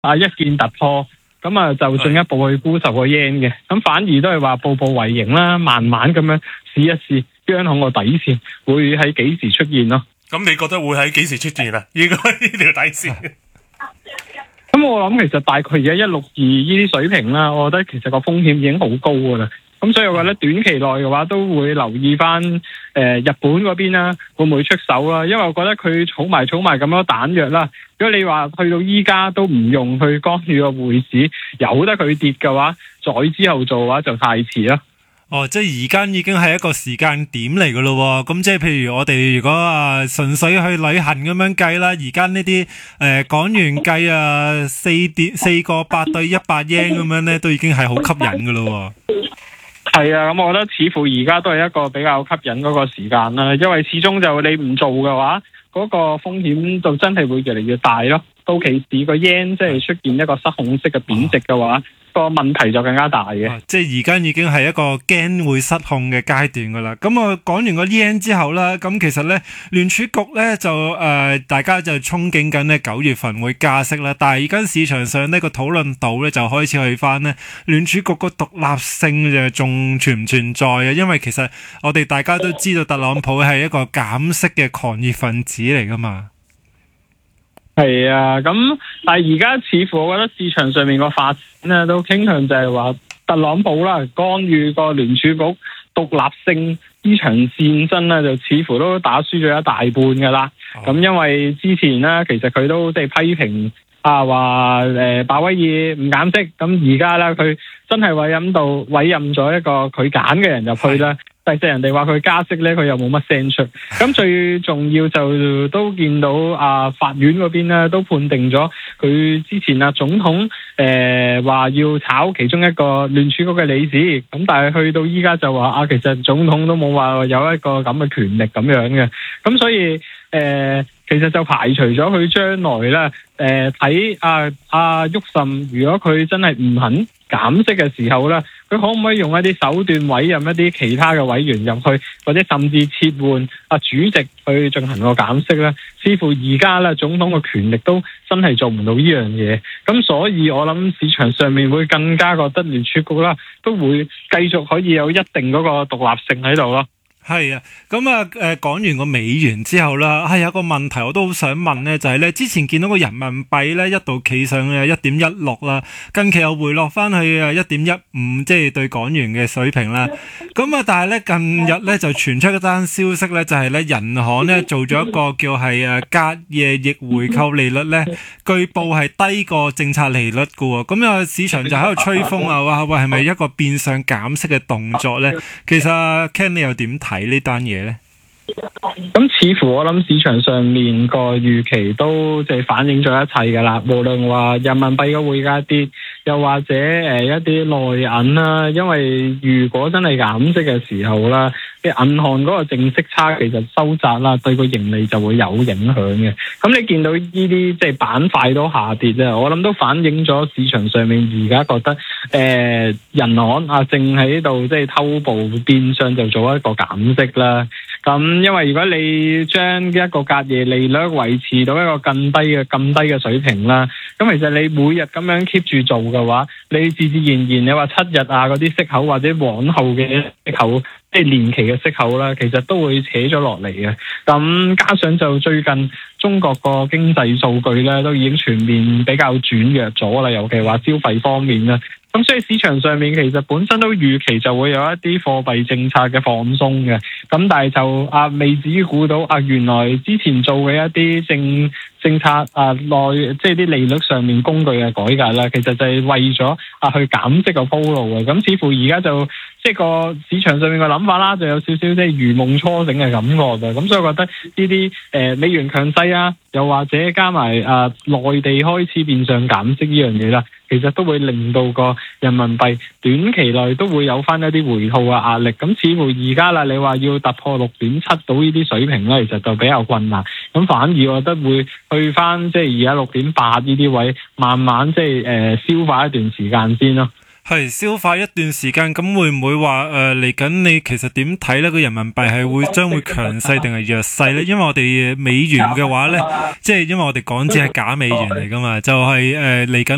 一見突破，咁啊就進一步去沽售個 yen 嘅，咁反而都係話步步為營啦，慢慢咁樣試一試央行個底線會喺幾時出現咯。 咁你覺得會喺幾時出現啊？應該呢條底線。 咁我諗其實大概而家162呢啲水平啦，我覺得其實個風險已經好高噶啦。咁所以我覺得短期內嘅話都會留意翻日本嗰邊啦，會唔會出手啦？因為我覺得佢儲埋咁多彈藥啦。如果你話去到依家都唔用去干預個匯市，由得佢跌嘅話，再之後做嘅話就太遲啦。 哦，即係而家已經係一個時間點嚟噶咯，咁即係譬如我哋如果純粹去旅行咁樣計啦，而家呢啲港元計4個8對100 yen 咁樣咧，都已經係好吸引噶咯。 係啊，咁我覺得似乎而家都係一個比較吸引嗰個時間啦，因為始終就你唔做嘅話，嗰個風險就真係會越嚟越大咯。到期時個 yen 即係出現一個失控式嘅貶值嘅話，個問題就更加大嘅。 即係而家已經係一個驚會失控嘅階段噶啦。咁我講完個 yen 之後啦，咁其實咧聯儲局咧就大家就憧憬緊咧9月份會加息啦。但係而家市場上呢個討論度咧就開始去翻咧聯儲局個獨立性就仲存唔存在啊？因為其實我哋大家都知道特朗普係一個減息嘅狂熱分子嚟噶嘛。 係啊，咁但係而家似乎我覺得市場上面個發展咧都傾向就係話特朗普啦干預個聯儲局獨立性呢場戰爭咧，就似乎都打輸咗一大半噶啦。咁因為之前咧其實佢都即係批評話鮑威爾唔減息，咁而家咧佢真係委任咗一個佢揀嘅人入去啦。但係人哋話佢加息咧，佢又冇乜聲出。咁最重要就都見到法院嗰邊咧都判定咗佢之前總統話要炒其中一個聯儲局嘅理事，咁但係去到依家就話其實總統都冇話有一個咁嘅權力咁樣嘅。咁所以其實就排除咗佢將來咧睇沃什，如果佢真係唔肯減息嘅時候咧，佢可唔可以用一啲手段委任一啲其他嘅委員入去，或者甚至撤換主席去進行個減息咧？似乎而家咧總統嘅權力都真係做唔到呢樣嘢，咁所以我諗市場上面會更加覺得聯儲局啦都會繼續可以有一定嗰個獨立性喺度咯。 係啊，咁講完個美元之後啦，有個問題我都好想問咧，就係咧之前見到個人民幣咧一度企上1.16啦，近期又回落翻去1.15，即係對港元嘅水平啦。咁但係咧近日咧就傳出一單消息咧，就係咧人行咧做咗一個叫係隔夜逆回購利率咧，據報係低過政策利率嘅喎。咁市場就喺度吹風話喂係咪一個變相減息嘅動作咧？其實Ken 你又點睇呢單嘢呢？ 咁似乎我諗市場上面個預期都即係反映咗一切噶啦，無論話人民幣嘅匯價跌，又或者一啲內銀啦，因為如果真係減息嘅時候啦，嘅銀行嗰個淨息差其實收窄啦，對個盈利就會有影響嘅。咁你見到呢啲即係板塊都下跌咧，我諗都反映咗市場上面而家覺得人行正喺度即係偷步變相就做一個減息啦。咁因為如果你將一個隔夜利率維持到一個咁低嘅水平啦，咁其實你每日咁樣 keep 住做嘅話，你自自然然你話7日嗰啲息口或者往後嘅息口，即係年期嘅息口啦，其實都會扯咗落嚟嘅。咁加上就最近中國個經濟數據咧都已經全面比較轉弱咗啦，尤其話消費方面啦。咁所以市場上面其實本身都預期就會有一啲貨幣政策嘅放鬆嘅，咁但係就未至於估到原來之前做嘅一啲政策即係啲利率上面工具嘅改革啦，其實就係為咗去減息個鋪路嘅。咁似乎而家就即係個市場上面嘅諗法啦，就有少少即係如夢初醒嘅感覺嘅。咁所以我覺得呢啲美元強勢又或者加埋內地開始變相減息呢樣嘢啦，其實都會令到個人民幣短期內都會有翻一啲回吐嘅壓力。咁似乎而家啦，你話要突破6.7到呢啲水平咧，其實就比較困難。咁反而我覺得會去翻即係而家6.8呢啲位，慢慢即係消化一段時間先咯。 係消化一段時間，咁會唔會話嚟緊你其實點睇呢？個人民幣係將會強勢定係弱勢呢？因為我哋美元嘅話呢，即係因為我哋港紙係假美元嚟噶嘛，就係嚟緊